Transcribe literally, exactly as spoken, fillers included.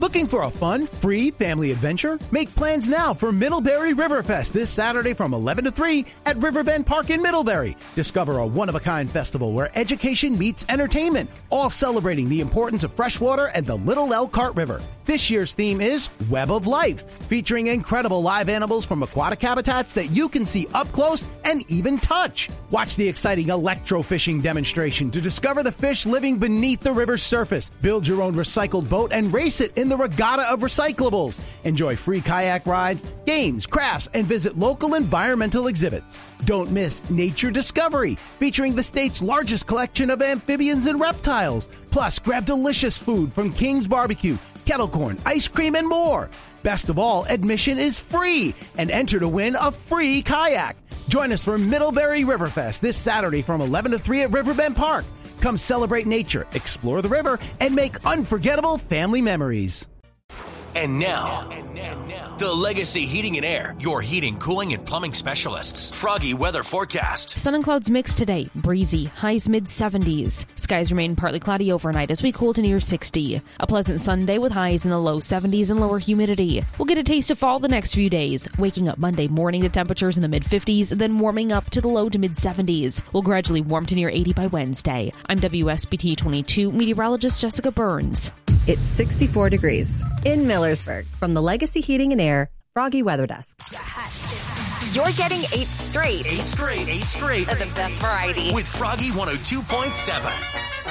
Looking for a fun, free family adventure? Make plans now for Middlebury Riverfest this Saturday from eleven to three at Riverbend Park in Middlebury. Discover a one-of-a-kind festival where education meets entertainment, all celebrating the importance of freshwater and the Little Elkhart River. This year's theme is Web of Life, featuring incredible live animals from aquatic habitats that you can see up close and even touch. Watch the exciting electrofishing demonstration to discover the fish living beneath the river's surface. Build your own recycled boat and race it in the regatta of recyclables. Enjoy free kayak rides, games, crafts, and visit local environmental exhibits. Don't miss Nature Discovery, featuring the state's largest collection of amphibians and reptiles. Plus, grab delicious food from King's Barbecue, kettle corn, ice cream, and more. Best of all, admission is free, and enter to win a free kayak. Join us for Middlebury Riverfest this Saturday from eleven to three at Riverbend Park. Come celebrate nature, explore the river, and make unforgettable family memories. And now, and now, the Legacy Heating and Air, your heating, cooling, and plumbing specialists. Froggy weather forecast. Sun and clouds mix today. Breezy. Highs mid seventies. Skies remain partly cloudy overnight as we cool to near sixty. A pleasant Sunday with highs in the low seventies and lower humidity. We'll get a taste of fall the next few days. Waking up Monday morning to temperatures in the mid fifties, then warming up to the low to mid seventies. We'll gradually warm to near eighty by Wednesday. I'm W S B T twenty-two meteorologist Jessica Burns. It's sixty-four degrees in Millersburg. From the Legacy Heating and Air Froggy Weather Desk. You're getting eight straight. Eight straight, eight straight. Of the best variety. With Froggy one oh two point seven.